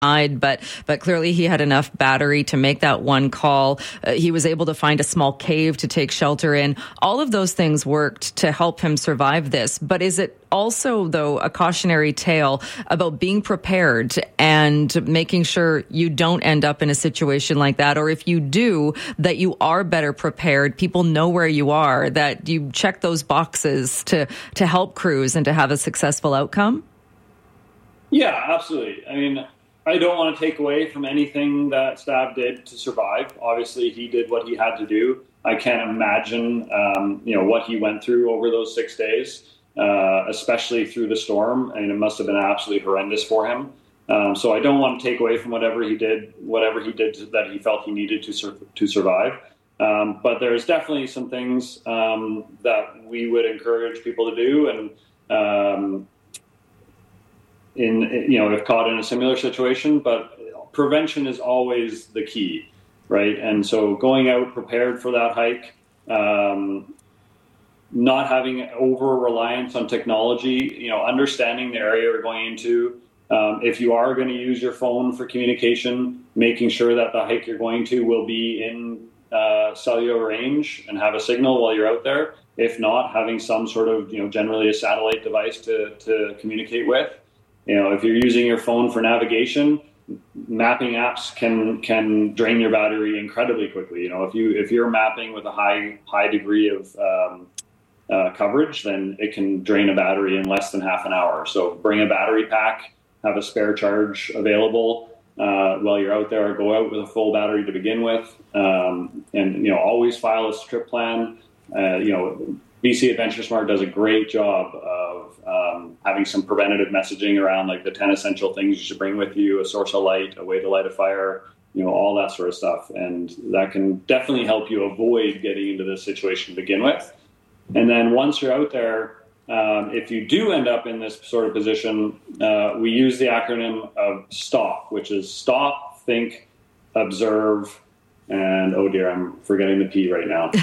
but clearly he had enough battery to make that one call. He was able to find a small cave to take shelter in. All of those things worked to help him survive this. But is it also, though, a cautionary tale about being prepared and making sure you don't end up in a situation like that? Or if you do, that you are better prepared, people know where you are, that you check those boxes to help crews and to have a successful outcome? Yeah, absolutely. I mean, I don't want to take away from anything that Stav did to survive. Obviously, he did what he had to do. I can't imagine, what he went through over those 6 days, especially through the storm. And it must have been absolutely horrendous for him. So I don't want to take away from whatever he did that he felt he needed to survive. But there's definitely some things that we would encourage people to do, and if caught in a similar situation, but prevention is always the key, right? And so going out prepared for that hike, not having over-reliance on technology, understanding the area you're going into. If you are going to use your phone for communication, making sure that the hike you're going to will be in cellular range and have a signal while you're out there. If not, having some sort of, generally a satellite device to communicate with. If you're using your phone for navigation, mapping apps can drain your battery incredibly quickly. If you're mapping with a high degree of coverage, then it can drain a battery in less than half an hour. So bring a battery pack, have a spare charge available while you're out there. Go out with a full battery to begin with, and always file a trip plan. BC Adventure Smart does a great job of having some preventative messaging around like the 10 essential things you should bring with you, a source of light, a way to light a fire, all that sort of stuff. And that can definitely help you avoid getting into this situation to begin with. And then once you're out there, if you do end up in this sort of position, we use the acronym of STOP, which is stop, think, observe, and oh dear, I'm forgetting the P right now.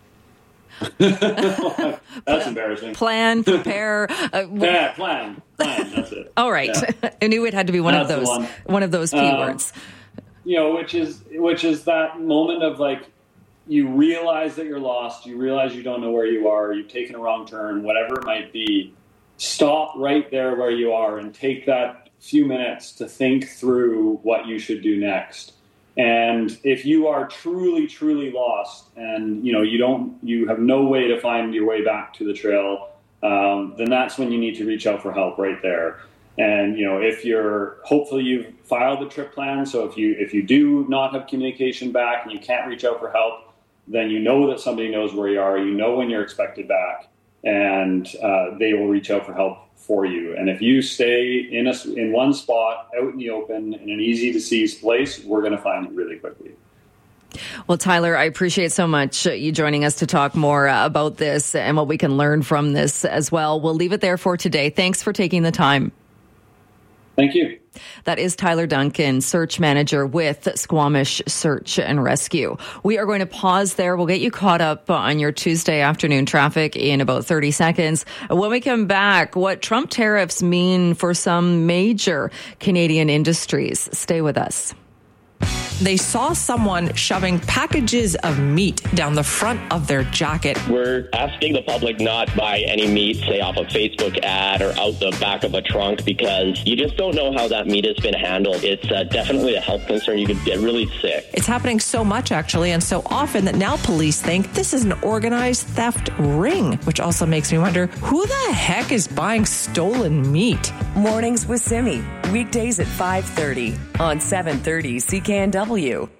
That's embarrassing. Plan, prepare. Plan. That's it. All right. Yeah. I knew it had to be one of those keywords. Which is that moment of like, you realize that you're lost. You realize you don't know where you are. You've taken a wrong turn, whatever it might be. Stop right there where you are and take that few minutes to think through what you should do next. And if you are truly, truly lost and, you have no way to find your way back to the trail, then that's when you need to reach out for help right there. And, hopefully you've filed the trip plan. So if you do not have communication back and you can't reach out for help, then you know that somebody knows where you are, when you're expected back, and they will reach out for help for you. And if you stay in one spot out in the open in an easy to seize place, we're going to find you really quickly. Well, Tyler, I appreciate so much you joining us to talk more about this and what we can learn from this as well. We'll leave it there for today. Thanks for taking the time. Thank you. That is Tyler Duncan, search manager with Squamish Search and Rescue. We are going to pause there. We'll get you caught up on your Tuesday afternoon traffic in about 30 seconds. When we come back, what Trump tariffs mean for some major Canadian industries. Stay with us. They saw someone shoving packages of meat down the front of their jacket. We're asking the public not buy any meat, say off a Facebook ad or out the back of a trunk, because you just don't know how that meat has been handled. It's definitely a health concern. You could get really sick. It's happening so much, actually, and so often that now police think this is an organized theft ring, which also makes me wonder, who the heck is buying stolen meat? Mornings with Simi, weekdays at 5:30 on 730 CKNW.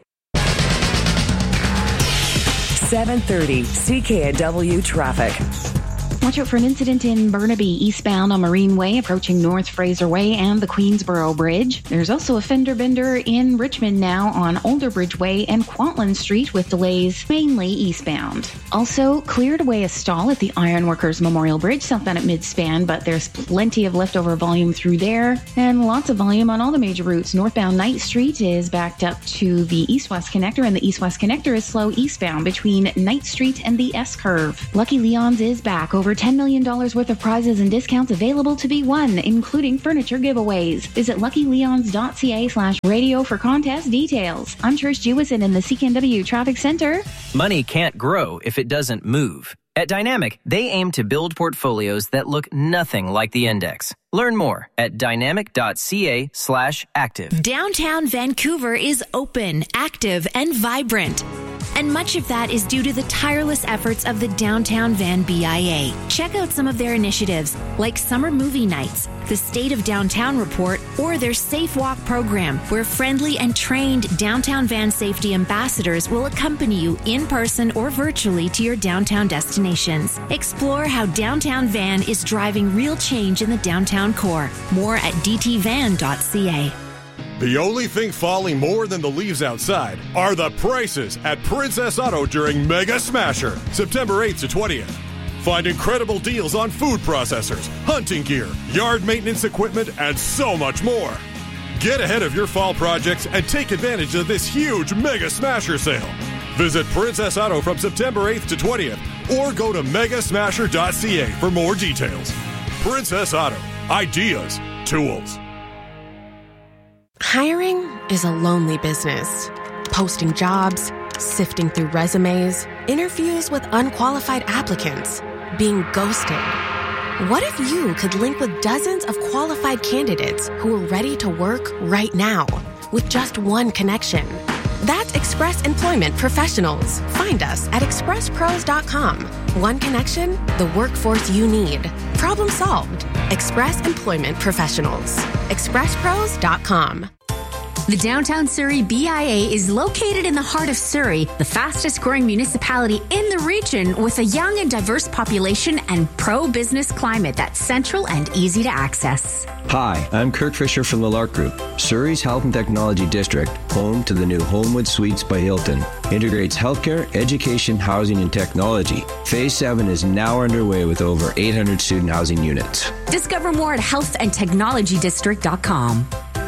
730 CKNW traffic. Watch out for an incident in Burnaby, eastbound on Marine Way, approaching North Fraser Way and the Queensboro Bridge. There's also a fender bender in Richmond now on Older Bridge Way and Kwantlen Street with delays mainly eastbound. Also, cleared away a stall at the Ironworkers Memorial Bridge southbound at Midspan, but there's plenty of leftover volume through there and lots of volume on all the major routes. Northbound Knight Street is backed up to the East-West Connector, and the East-West Connector is slow eastbound between Knight Street and the S-Curve. Lucky Leon's is back over Over $10 million worth of prizes and discounts available to be won, including furniture giveaways. Visit luckyleons.ca/radio for contest details. I'm Trish Jewison in the CKNW Traffic Center. Money can't grow if it doesn't move. At Dynamic, they aim to build portfolios that look nothing like the index. Learn more at dynamic.ca/active. Downtown Vancouver is open, active, and vibrant. And much of that is due to the tireless efforts of the Downtown Van BIA. Check out some of their initiatives, like summer movie nights, the State of Downtown Report, or their Safe Walk program, where friendly and trained Downtown Van safety ambassadors will accompany you in person or virtually to your downtown destinations. Explore how Downtown Van is driving real change in the downtown core. More at dtvan.ca. The only thing falling more than the leaves outside are the prices at Princess Auto during Mega Smasher, September 8th to 20th. Find incredible deals on food processors, hunting gear, yard maintenance equipment, and so much more. Get ahead of your fall projects and take advantage of this huge Mega Smasher sale. Visit Princess Auto from September 8th to 20th or go to megasmasher.ca for more details. Princess Auto. Ideas. Tools. Hiring is a lonely business. Posting jobs, sifting through resumes, interviews with unqualified applicants, being ghosted. What if you could link with dozens of qualified candidates who are ready to work right now with just one connection? That's Express Employment Professionals. Find us at expresspros.com. One connection, the workforce you need. Problem solved. Express Employment Professionals. expresspros.com. The Downtown Surrey BIA is located in the heart of Surrey, the fastest growing municipality in the region, with a young and diverse population and pro-business climate that's central and easy to access. Hi, I'm Kirk Fisher from the Lark Group. Surrey's Health and Technology District, home to the new Homewood Suites by Hilton, integrates healthcare, education, housing, and technology. Phase 7 is now underway with over 800 student housing units. Discover more at healthandtechnologydistrict.com.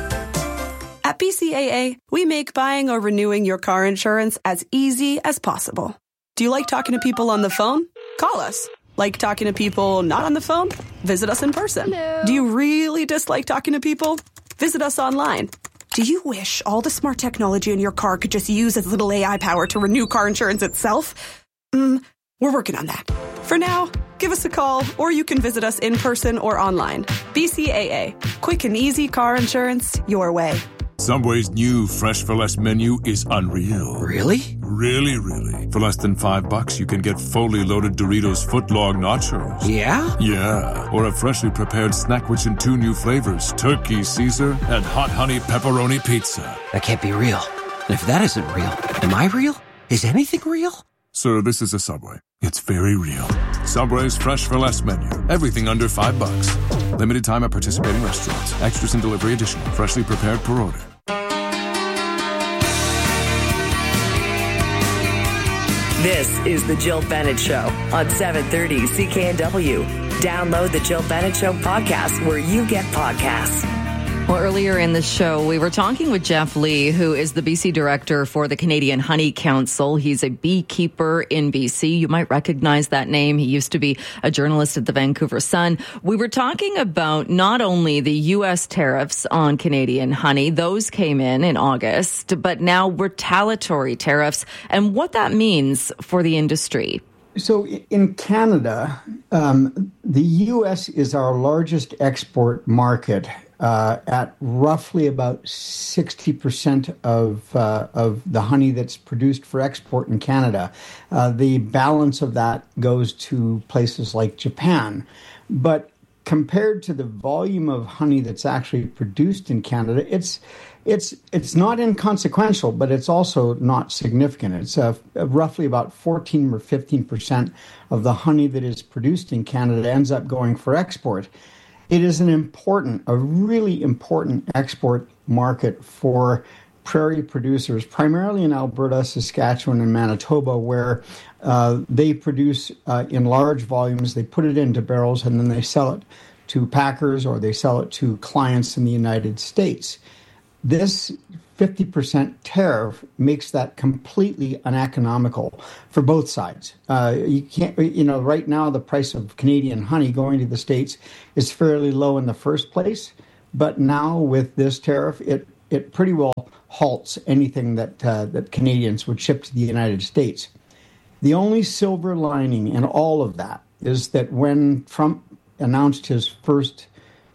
At BCAA, we make buying or renewing your car insurance as easy as possible. Do you like talking to people on the phone? Call us. Like talking to people not on the phone? Visit us in person. Hello. Do you really dislike talking to people? Visit us online. Do you wish all the smart technology in your car could just use as little AI power to renew car insurance itself? We're working on that. For now, give us a call, or you can visit us in person or online. BCAA. Quick and easy car insurance your way. Subway's new Fresh for Less menu is unreal. Really? Really, really. For less than $5, you can get fully loaded Doritos footlong nachos. Yeah? Yeah. Or a freshly prepared snack which in 2 new flavors, Turkey Caesar and Hot Honey Pepperoni Pizza. That can't be real. And if that isn't real, am I real? Is anything real? Sir, this is a Subway. It's very real. Subway's Fresh for Less menu. Everything under $5. Limited time at participating restaurants. Extras and delivery additional. Freshly prepared per order. This is The Jill Bennett Show on 730 CKNW. Download The Jill Bennett Show podcast where you get podcasts. Well, earlier in the show, we were talking with Jeff Lee, who is the BC director for the Canadian Honey Council. He's a beekeeper in BC. You might recognize that name. He used to be a journalist at the Vancouver Sun. We were talking about not only the U.S. tariffs on Canadian honey, those came in August, but now retaliatory tariffs and what that means for the industry. So in Canada, the U.S. is our largest export market. At roughly about 60% of the honey that's produced for export in Canada. The balance of that goes to places like Japan. But compared to the volume of honey that's actually produced in Canada, it's not inconsequential, but it's also not significant. It's roughly about 14 or 15% of the honey that is produced in Canada ends up going for export. It is a really important export market for prairie producers, primarily in Alberta, Saskatchewan, and Manitoba, where they produce in large volumes. They put it into barrels, and then they sell it to packers or they sell it to clients in the United States. this 50% tariff makes that completely uneconomical for both sides. You can't, right now the price of Canadian honey going to the States is fairly low in the first place, but now with this tariff, it pretty well halts anything that Canadians would ship to the United States. The only silver lining in all of that is that when Trump announced his first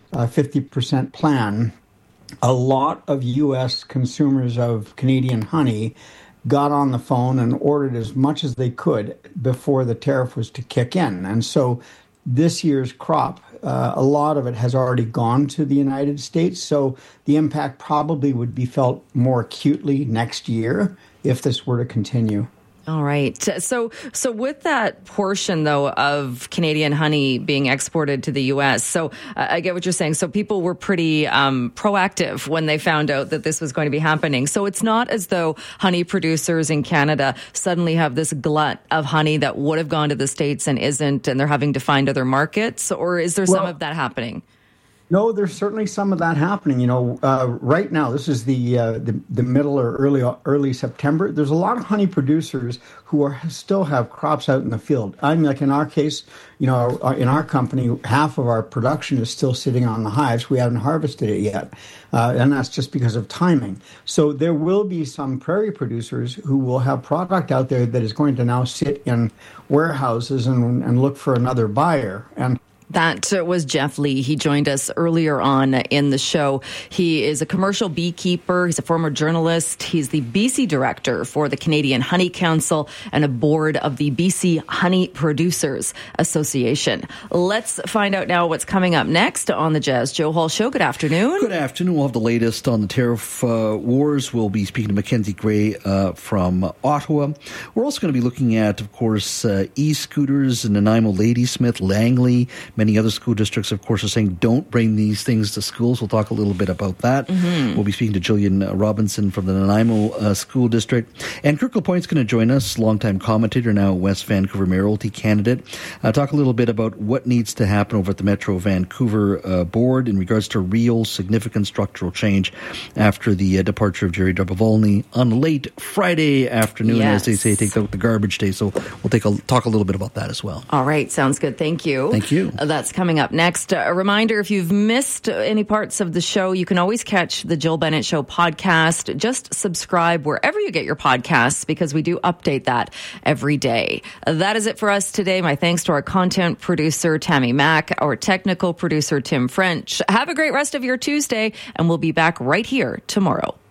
50% plan, a lot of U.S. consumers of Canadian honey got on the phone and ordered as much as they could before the tariff was to kick in. And so this year's crop, a lot of it has already gone to the United States. So the impact probably would be felt more acutely next year if this were to continue. All right. So with that portion, though, of Canadian honey being exported to the U.S., so I get what you're saying. So people were pretty proactive when they found out that this was going to be happening. So it's not as though honey producers in Canada suddenly have this glut of honey that would have gone to the States and isn't, and they're having to find other markets, or is there some of that happening? No, there's certainly some of that happening. Right now, this is the middle or early September. There's a lot of honey producers who still have crops out in the field. I mean, like in our case, in our company, half of our production is still sitting on the hives. We haven't harvested it yet, and that's just because of timing. So there will be some prairie producers who will have product out there that is going to now sit in warehouses and look for another buyer. And that was Jeff Lee. He joined us earlier on in the show. He is a commercial beekeeper. He's a former journalist. He's the BC director for the Canadian Honey Council and a board of the BC Honey Producers Association. Let's find out now what's coming up next on the Jazz Joe Hall Show. Good afternoon. Good afternoon. We'll have the latest on the tariff wars. We'll be speaking to Mackenzie Gray from Ottawa. We're also going to be looking at, of course, e-scooters in Nanaimo, Ladysmith, Langley. Many other school districts, of course, are saying don't bring these things to schools. We'll talk a little bit about that. Mm-hmm. We'll be speaking to Jillian Robinson from the Nanaimo School District. And Kirk LaPointe's going to join us, longtime commentator, now West Vancouver mayoralty candidate. Talk a little bit about what needs to happen over at the Metro Vancouver board in regards to real, significant structural change after the departure of Jerry Darbavolny on late Friday afternoon, as they say, take out the garbage day. So we'll talk a little bit about that as well. All right. Sounds good. Thank you. Thank you. That's coming up next. A reminder, if you've missed any parts of the show, you can always catch the Jill Bennett Show podcast. Just subscribe wherever you get your podcasts because we do update that every day. That is it for us today. My thanks to our content producer, Tammy Mack, our technical producer, Tim French. Have a great rest of your Tuesday, and we'll be back right here tomorrow.